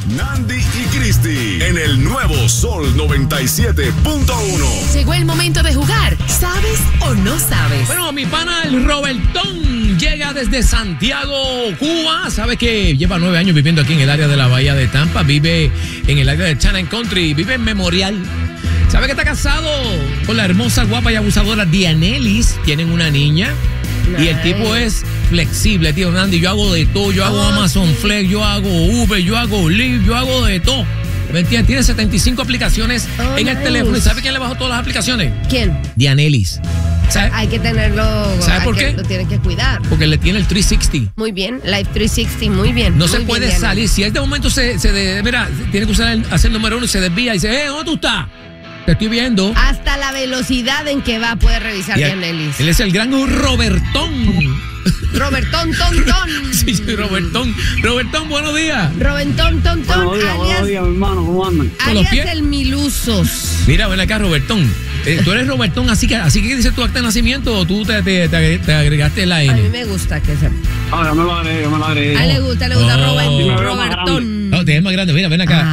Nandy y Cristi en el nuevo Sol 97.1. Llegó el momento de jugar. ¿Sabes o no sabes? Bueno, mi pana, el Robertón, llega desde Santiago, Cuba. Sabe que lleva 9 años viviendo aquí en el área de la Bahía de Tampa. Vive en el área de Town & Country. Vive en Memorial. Sabe que está casado con la hermosa, guapa y abusadora Dianelis. Tienen una niña. Y el tipo es flexible, tío Nandy. Yo hago de todo. Yo hago Amazon Flex, yo hago Uber, yo hago Lyft, yo hago de todo. ¿Me entiendes? Tiene 75 aplicaciones en el teléfono. ¿Y sabe quién le bajó todas las aplicaciones? ¿Quién? Dianelis. Hay que tenerlo. ¿Sabe por qué? Lo tiene que cuidar. Porque le tiene el 360. Muy bien, Live 360, muy bien. No muy se bien, puede Diana. salir. Si a este momento mira, tiene que hacer el número 1 y se desvía y dice, ¿dónde tú estás? Te estoy viendo. Hasta la velocidad en que va puede revisar Dianelis. Él es el gran Robertón. Robertón, ton. Sí, Robertón. Robertón, buenos días. Robertón, ton. Buenos días, mi hermano, ¿cómo andan? Con los pies. Alias el Milusos. Mira, ven acá, Robertón. Tú eres Robertón, así que dice tu acta de nacimiento o tú te agregaste la N. A mí me gusta que se. Ahora me lo agregué. A él le gusta Robertón. No, te es más grande. Mira, ven acá.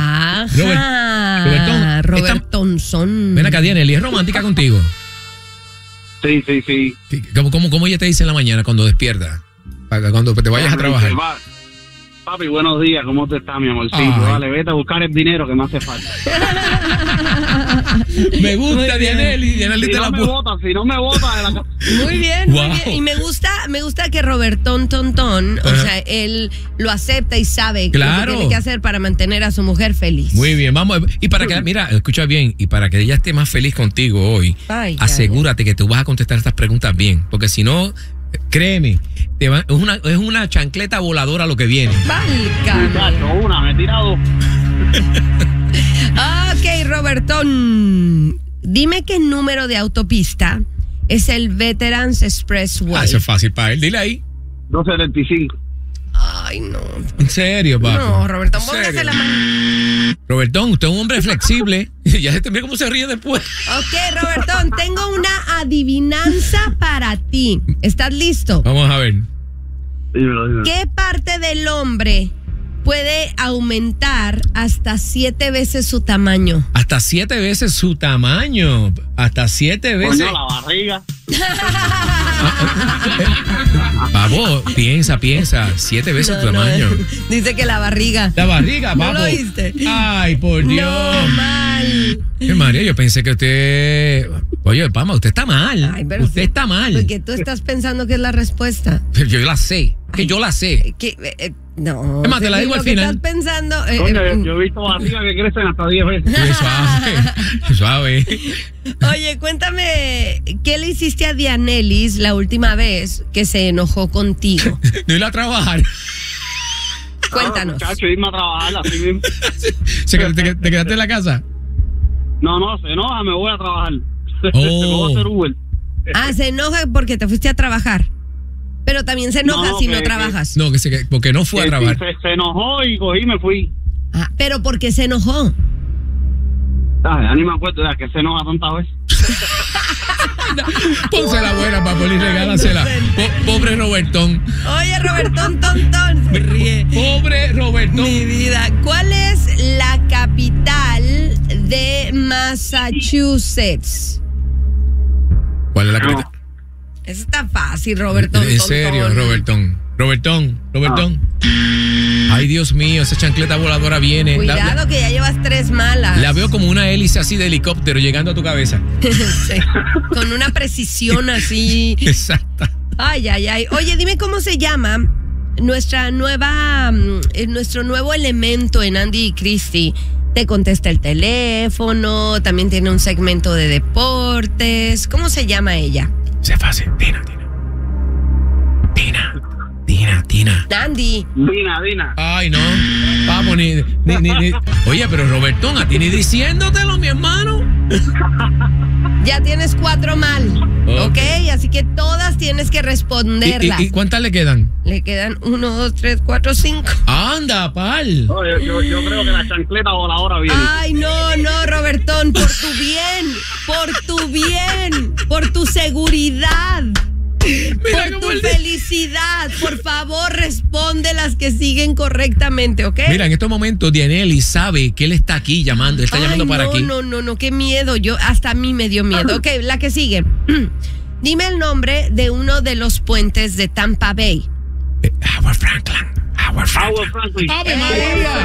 Ajá. Robertonson. Ven acá, Dianely, ¿es romántica contigo? Sí. ¿Cómo ella te dice en la mañana cuando despierta? Cuando te vayas a trabajar. Papi, buenos días, ¿cómo te está, mi amorcito? Dale, vete a buscar el dinero que me hace falta. Me gusta, Dianely. Si no me bota de la casa. Muy bien, muy bien. Y me gusta que Robertón Tontón, o sea, él lo acepta y sabe lo que tiene que hacer para mantener a su mujer feliz. Muy bien, vamos. Y para que, mira, escucha bien, y para que ella esté más feliz contigo hoy, asegúrate que tú vas a contestar estas preguntas bien, porque si no, créeme, es una chancleta voladora lo que viene. Me he tirado. Ok, Robertón, dime qué número de autopista es el Veterans Expressway. Eso es fácil para él, dile ahí. 275. Ay, no. ¿En serio, papi? No, Robertón, póngase la mano. Robertón, usted es un hombre flexible. Ya se te ve cómo se ríe después. Ok, Robertón, tengo una adivinanza para ti. ¿Estás listo? Vamos a ver. Dímelo. ¿Qué parte del hombre puede aumentar hasta 7 veces su tamaño? Hasta 7 veces su tamaño. Hasta 7 veces. Coño, la barriga. Pavo, piensa. 7 veces su tamaño. Dice que la barriga. La barriga, ¿No papo. lo oíste? Ay, por Dios. No, mal. María, yo pensé que usted... Oye, Pama, usted está mal. Ay, pero usted está mal. Porque tú estás pensando que es la respuesta. Pero yo la sé. Que yo la sé. No. Es más, te la digo al final. Estás pensando. Coño, yo he visto barrigas que crecen hasta 10 veces. Suave. Oye, cuéntame, ¿qué le hiciste a Dianelis la última vez que se enojó contigo? No ir a trabajar. Cuéntanos. Muchacho, irme a trabajar así mismo. ¿Te quedaste en la casa? No, se enoja, me voy a trabajar. Oh. Me voy a hacer Uber. Se enoja porque te fuiste a trabajar. Pero también se enoja si no trabajas. No, porque no fue a trabajar. Se enojó y cogí y me fui. Pero ¿por qué se enojó? Ya ni me acuerdo de que se enoja tantas veces. Pónsela buena, Papoli, regálasela. Pobre Robertón. Oye, Robertón Tontón. Se ríe. Pobre Robertón. Mi vida. ¿Cuál es la capital de Massachusetts? ¿Cuál es la capital? Eso está fácil, Robertón. En serio, Robertón. Ay, Dios mío, esa chancleta voladora viene. Cuidado que ya llevas 3 malas. La veo como una hélice así de helicóptero llegando a tu cabeza. Sí, con una precisión así. Exacta. Ay. Oye, dime cómo se llama nuestro nuevo elemento en Nandy y Cristi. Te contesta el teléfono, también tiene un segmento de deportes. ¿Cómo se llama ella? Sea fácil. Tina. Nandy. Dina. Ay, no. Vamos, ni. Oye, pero Robertón, a ti ni diciéndotelo, mi hermano. Ya tienes 4 mal. Ok, así que todas tienes que responderlas. ¿Y cuántas le quedan? Le quedan 1, 2, 3, 4, 5. Anda, pal. No, yo creo que la chancleta voladora viene. Ay, no, Robertón, por tu bien, por tu seguridad. Mira por cómo tu él felicidad, por favor, responde las que siguen correctamente, ¿ok? Mira, en estos momentos Dianelli sabe que él está aquí llamando, él está llamando para aquí. No, qué miedo, hasta a mí me dio miedo. Ok, la que sigue. Dime el nombre de uno de los puentes de Tampa Bay. Howard Franklin. ¡Ave María!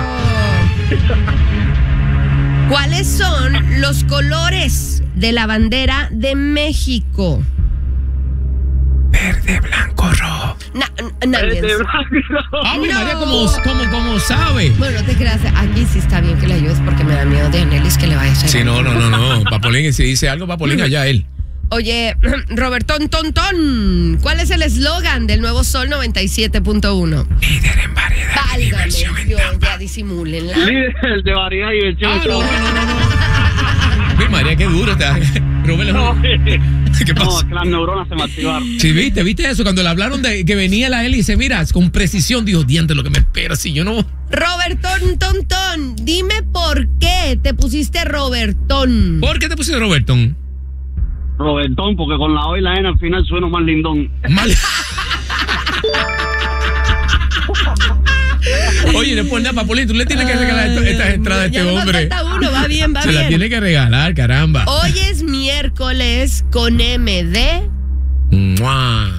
¿Cuáles son los colores de la bandera de México? Verde, blanco, rojo. Nadie. Verde, blanco. ¡Ave No. María, como sabe! Bueno, no te creas, aquí sí está bien que le ayudes porque me da miedo de Anelis que le vaya a hacer. Sí, no. Papolín, si dice algo, Papolín, allá él. Oye, Robertón Tontón, ¿cuál es el eslogan del Nuevo Sol 97.1? Líder en variedad y Válgame diversión en Dios, Tampa. ya disimúlenla. Líder de variedad y diversión. No. Mi María, qué duro está. Rubén, ¿qué No, pasa? que las neuronas se me activaron. Sí, viste eso, cuando le hablaron de que venía la hélice, mira, con precisión dijo, diante lo que me espera, si yo no... Robertón Tontón, dime por qué te pusiste Robertón. ¿Por qué te pusiste Robertón? Robertón, porque con la O y la N al final suena más lindón. Mal. Oye, después nada, Papolín, tú le tienes que regalar estas entradas a este ya nomás hombre. falta uno, va bien. Se la tiene que regalar, caramba. Hoy es miércoles con MD. ¡Mua!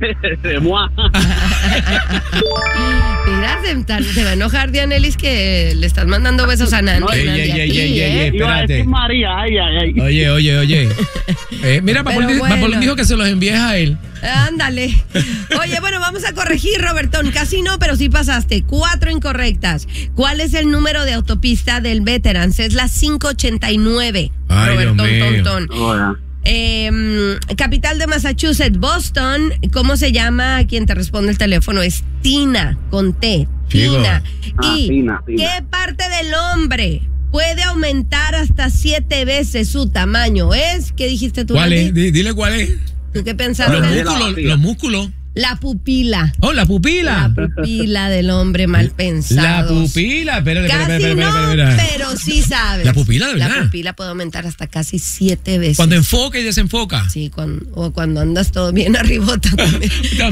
Mira, se va a enojar Dianelis que le estás mandando besos a Nancy. Ey, Iba a decir espérate. María, ay. Oye. Mira, Papolín, bueno. Papolín dijo que se los envíes a él. Ándale. Oye, bueno, vamos a corregir, Robertón. Casi no, pero sí pasaste. 4 incorrectas. ¿Cuál es el número de autopista del Veterans? Es la 589. Ay, Robertón Dios mío. Tontón. Hola. Capital de Massachusetts, Boston. ¿Cómo se llama quien te responde el teléfono? Es Tina, con T. Chico. Tina. Y Tina. ¿qué parte del hombre puede aumentar hasta 7 veces su tamaño? ¿Qué dijiste tú, ¿Cuál es? Andy? Dile cuál es. ¿Tú qué pensaste? Los músculos. La pupila. Oh, la pupila. La pupila del hombre mal pensado. La pupila. Espérate. Pero sí sabes. La pupila, de verdad. La pupila puede aumentar hasta casi 7 veces. Cuando enfoca y desenfoca. Sí, o cuando andas todo bien arribota también.